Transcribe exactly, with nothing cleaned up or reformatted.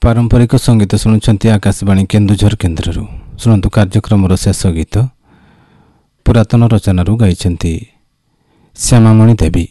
पारंपरिक संगीत शुणुंट आकाशवाणी केन्दुझर केन्द्र शुणु कार्यक्रम शेष गीत पुरातन रचना गाई श्यामामणि देवी।